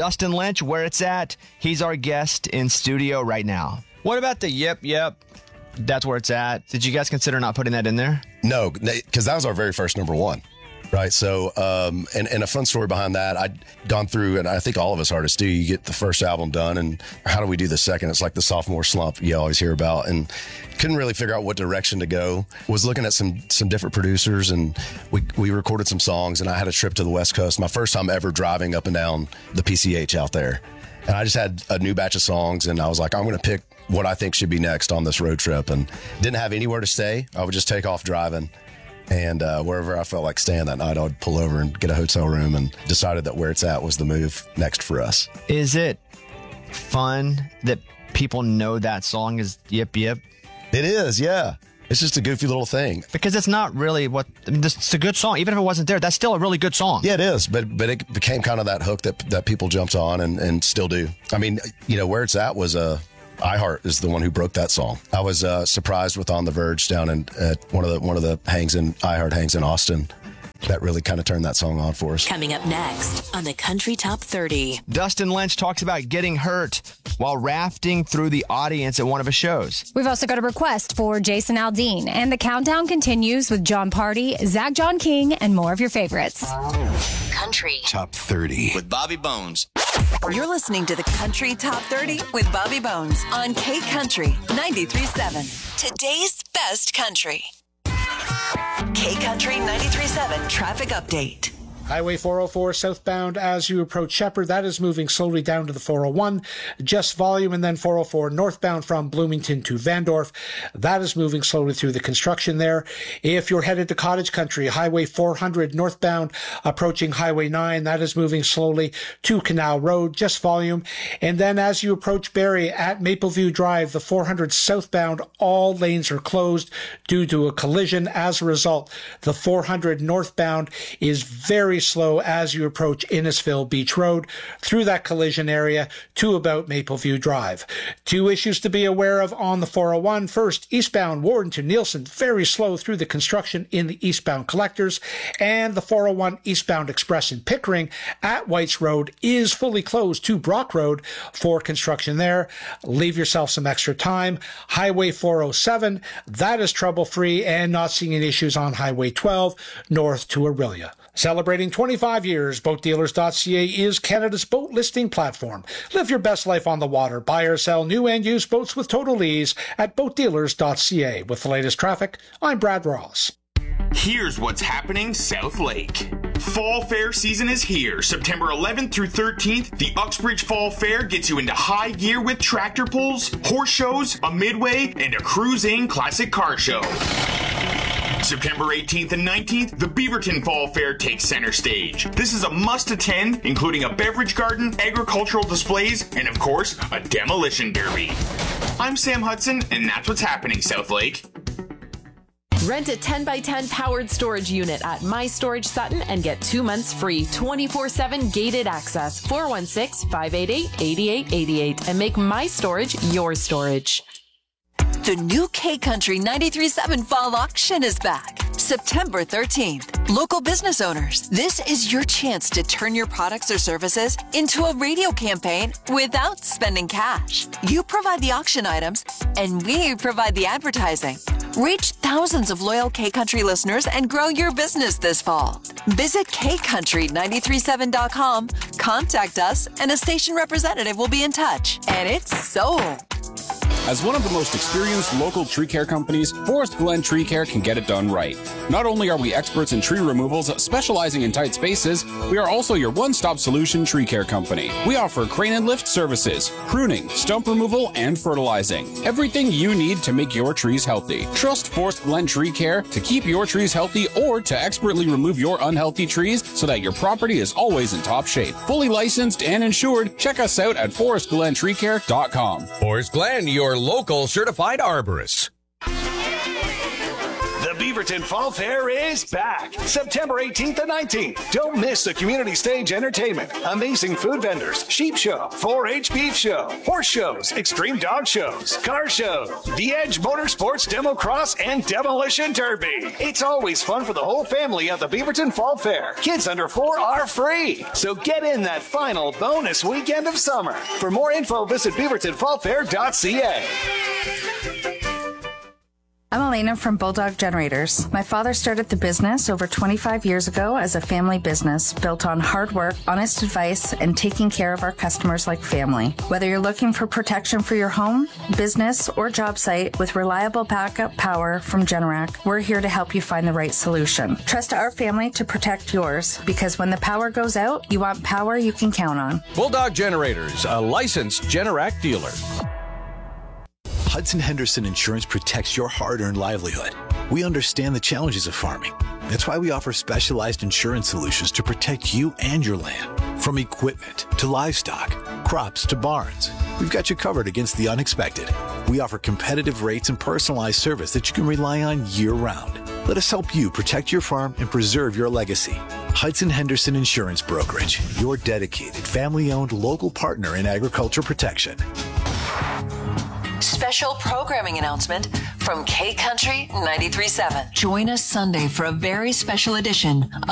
Dustin Lynch, Where It's At. He's our guest in studio right now. What about the yep, that's where it's at? Did you guys consider not putting that in there? No, because that was our very first number one. Right. So, and a fun story behind that, I'd gone through, and I think all of us artists do, you get the first album done, and how do we do the second? It's like the sophomore slump you always hear about, and couldn't really figure out what direction to go. Was looking at some different producers, and we recorded some songs, and I had a trip to the West Coast, my first time ever driving up and down the PCH out there. And I just had a new batch of songs, and I was like, I'm going to pick what I think should be next on this road trip, and didn't have anywhere to stay. I would just take off driving. And wherever I felt like staying that night, I would pull over and get a hotel room, and decided that Where It's At was the move next for us. Is it fun that people know that song is Yip Yip? It is, yeah. It's just a goofy little thing. Because it's not really it's a good song. Even if it wasn't there, that's still a really good song. Yeah, it is. But it became kind of that hook that people jumped on and still do. I mean, Where It's At was iHeart is the one who broke that song. I was surprised with On the Verge down at one of the iHeart hangs in Austin. That really kind of turned that song on for us. Coming up next on the Country Top 30. Dustin Lynch talks about getting hurt while rafting through the audience at one of his shows. We've also got a request for Jason Aldean. And the countdown continues with John Party, Zach John King, and more of your favorites. Country Top 30 with Bobby Bones. You're listening to the Country Top 30 with Bobby Bones on K Country 93.7. Today's best country. K Country 93.7 traffic update. Highway 404 southbound as you approach Shepherd. That is moving slowly down to the 401. Just volume, and then 404 northbound from Bloomington to Vandorf. That is moving slowly through the construction there. If you're headed to Cottage Country, Highway 400 northbound approaching Highway 9. That is moving slowly to Canal Road. Just volume. And then as you approach Barrie at Mapleview Drive, the 400 southbound, all lanes are closed due to a collision. As a result, the 400 northbound is very slow as you approach Innisfil Beach Road through that collision area to about Mapleview Drive. Two issues to be aware of on the 401. First, eastbound Warden to Nielsen, very slow through the construction in the eastbound collectors, and the 401 eastbound express in Pickering at Whites Road is fully closed to Brock Road for construction there. Leave yourself some extra time. Highway 407, that is trouble-free and not seeing any issues on Highway 12 north to Orillia. Celebrating 25 years, BoatDealers.ca is Canada's boat listing platform. Live your best life on the water. Buy or sell new and used boats with total ease at BoatDealers.ca. With the latest traffic, I'm Brad Ross. Here's what's happening South Lake. Fall Fair season is here. September 11th through 13th, the Uxbridge Fall Fair gets you into high gear with tractor pulls, horse shows, a midway, and a cruising classic car show. September 18th and 19th, the Beaverton Fall Fair takes center stage. This is a must-attend, including a beverage garden, agricultural displays, and of course, a demolition derby. I'm Sam Hudson, and that's what's happening, South Lake. Rent a 10x10 powered storage unit at My Storage Sutton and get 2 months free, 24/7 gated access, 416-588-8888, and make My Storage your storage. The new K Country 93.7 Fall Auction is back. September 13th. Local business owners, this is your chance to turn your products or services into a radio campaign without spending cash. You provide the auction items, and we provide the advertising. Reach thousands of loyal K Country listeners and grow your business this fall. Visit kcountry937.com, contact us, and a station representative will be in touch. And it's sold. As one of the most experienced local tree care companies, Forest Glen Tree Care can get it done right. Not only are we experts in tree removals specializing in tight spaces, we are also your one-stop solution tree care company. We offer crane and lift services, pruning, stump removal, and fertilizing. Everything you need to make your trees healthy. Trust Forest Glen Tree Care to keep your trees healthy or to expertly remove your unhealthy trees so that your property is always in top shape. Fully licensed and insured, check us out at forestglentreecare.com. Forest Glen, your local certified arborist. The Beaver Beaverton Fall Fair is back. September 18th and 19th. Don't miss the community stage entertainment, amazing food vendors, sheep show, 4-H beef show, horse shows, extreme dog shows, car shows, the Edge Motorsports Demo Cross, and Demolition Derby. It's always fun for the whole family at the Beaverton Fall Fair. Kids under 4 are free. So get in that final bonus weekend of summer. For more info, visit beavertonfallfair.ca. I'm Elena from Bulldog Generators. My father started the business over 25 years ago as a family business built on hard work, honest advice, and taking care of our customers like family. Whether you're looking for protection for your home, business, or job site with reliable backup power from Generac, we're here to help you find the right solution. Trust our family to protect yours, because when the power goes out, you want power you can count on. Bulldog Generators, a licensed Generac dealer. Hudson Henderson Insurance protects your hard-earned livelihood. We understand the challenges of farming. That's why we offer specialized insurance solutions to protect you and your land. From equipment to livestock, crops to barns, we've got you covered against the unexpected. We offer competitive rates and personalized service that you can rely on year-round. Let us help you protect your farm and preserve your legacy. Hudson Henderson Insurance Brokerage, your dedicated, family-owned local partner in agriculture protection. Special programming announcement from K Country 93.7. Join us Sunday for a very special edition